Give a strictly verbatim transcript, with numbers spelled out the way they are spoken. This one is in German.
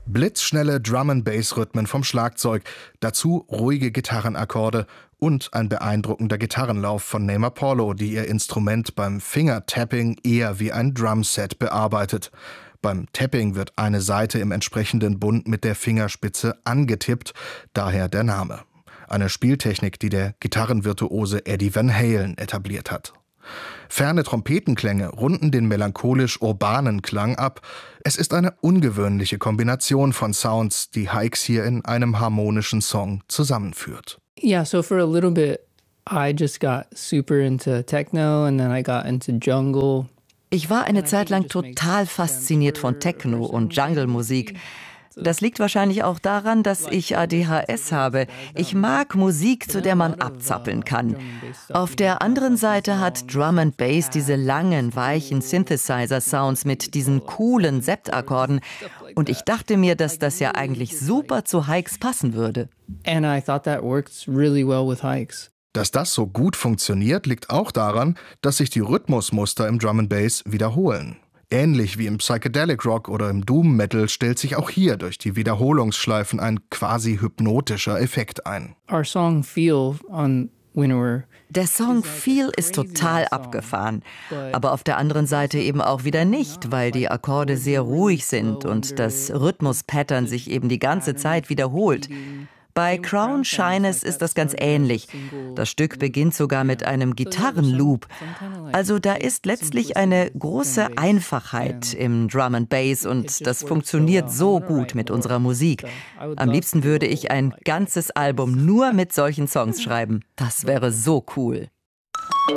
Blitzschnelle Drum-and-Bass-Rhythmen vom Schlagzeug, dazu ruhige Gitarrenakkorde und ein beeindruckender Gitarrenlauf von Naima Paulo, die ihr Instrument beim Finger-Tapping eher wie ein Drumset bearbeitet. Beim Tapping wird eine Saite im entsprechenden Bund mit der Fingerspitze angetippt, daher der Name. Eine Spieltechnik, die der Gitarrenvirtuose Eddie Van Halen etabliert hat. Ferne Trompetenklänge runden den melancholisch-urbanen Klang ab. Es ist eine ungewöhnliche Kombination von Sounds, die Hykes hier in einem harmonischen Song zusammenführt. Yeah, so for a little bit I just got super into techno and then I got into jungle. Ich war eine Zeit lang total fasziniert von Techno und Jungle-Musik. Das liegt wahrscheinlich auch daran, dass ich A D H S habe. Ich mag Musik, zu der man abzappeln kann. Auf der anderen Seite hat Drum and Bass diese langen, weichen Synthesizer-Sounds mit diesen coolen Septakkorden. Und ich dachte mir, dass das ja eigentlich super zu Hykes passen würde. And I thought that works really well with Hykes. Dass das so gut funktioniert, liegt auch daran, dass sich die Rhythmusmuster im Drum and Bass wiederholen. Ähnlich wie im Psychedelic Rock oder im Doom Metal stellt sich auch hier durch die Wiederholungsschleifen ein quasi hypnotischer Effekt ein. Our song Feel on Winnower. Der Song Feel ist total abgefahren, aber auf der anderen Seite eben auch wieder nicht, weil die Akkorde sehr ruhig sind und das Rhythmuspattern sich eben die ganze Zeit wiederholt. Bei Crown Shyness ist das ganz ähnlich. Das Stück beginnt sogar mit einem Gitarrenloop. Also da ist letztlich eine große Einfachheit im Drum and Bass und das funktioniert so gut mit unserer Musik. Am liebsten würde ich ein ganzes Album nur mit solchen Songs schreiben. Das wäre so cool.